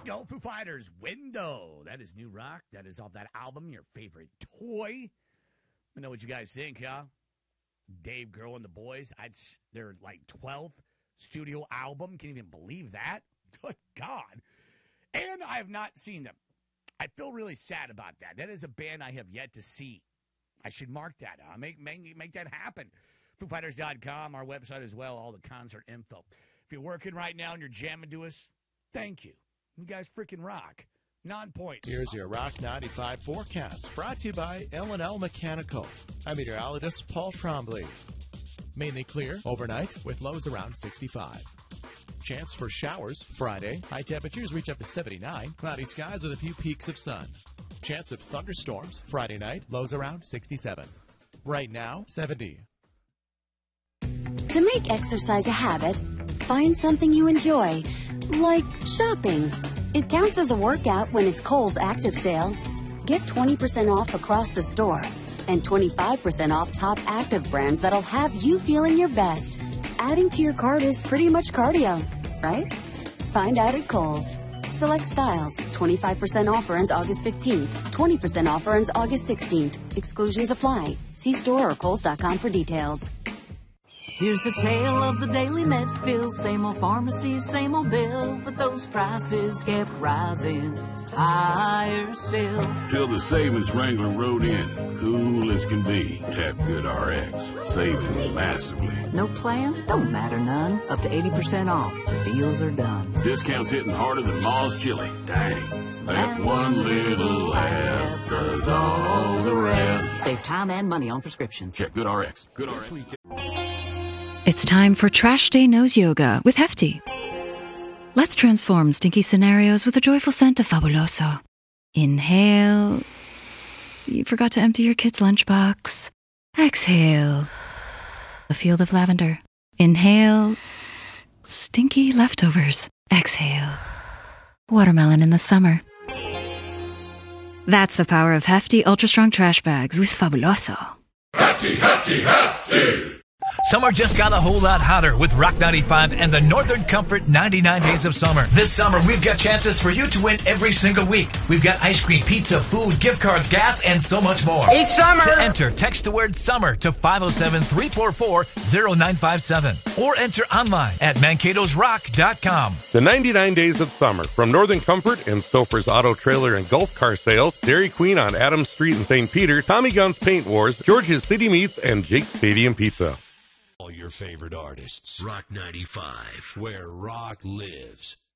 go, Foo Fighters, Window. That is new rock. That is off that album, Your Favorite Toy. I know what you guys think, huh? Dave Grohl and the Boys. Their, 12th studio album. Can't even believe that. Good God. And I have not seen them. I feel really sad about that. That is a band I have yet to see. I should mark that. Make that happen. FooFighters.com, our website as well, all the concert info. If you're working right now and you're jamming to us, thank you. You guys freaking rock. Non-point. Here's your Rock 95 forecast, brought to you by L&L Mechanical. I'm meteorologist Paul Trombley. Mainly clear overnight with lows around 65. Chance for showers Friday. High temperatures reach up to 79. Cloudy skies with a few peaks of sun. Chance of thunderstorms Friday night. Lows around 67. Right now, 70. To make exercise a habit, find something you enjoy, like shopping. It counts as a workout when it's Kohl's Active Sale. Get 20% off across the store and 25% off top active brands that'll have you feeling your best. Adding to your cart is pretty much cardio, right? Find out at Kohl's. Select styles. 25% offer ends August 15th. 20% offer ends August 16th. Exclusions apply. See store or Kohls.com for details. Here's the tale of the daily Medfield. Same old pharmacy, same old bill, but those prices kept rising higher still. Till the savings Wrangler rode in, cool as can be. Tap GoodRx, saving massively. No plan? Don't matter none. Up to 80% off. The deals are done. Discounts hitting harder than Ma's chili. Dang. That one little app does all the rest. Save time and money on prescriptions. Check GoodRx. GoodRx. It's time for Trash Day Nose Yoga with Hefty. Let's transform stinky scenarios with a joyful scent of Fabuloso. Inhale. You forgot to empty your kid's lunchbox. Exhale. A field of lavender. Inhale. Stinky leftovers. Exhale. Watermelon in the summer. That's the power of Hefty Ultra Strong Trash Bags with Fabuloso. Hefty, Hefty, Hefty! Summer just got a whole lot hotter with Rock 95 and the Northern Comfort 99 Days of Summer. This summer, we've got chances for you to win every single week. We've got ice cream, pizza, food, gift cards, gas, and so much more. Each summer! To enter, text the word SUMMER to 507-344-0957 or enter online at mankatosrock.com. The 99 Days of Summer from Northern Comfort and Stouffer's Auto Trailer and Golf Car Sales, Dairy Queen on Adams Street in St. Peter, Tommy Gunn's Paint Wars, George's City Meats, and Jake's Stadium Pizza. All your favorite artists. Rock 95, where rock lives.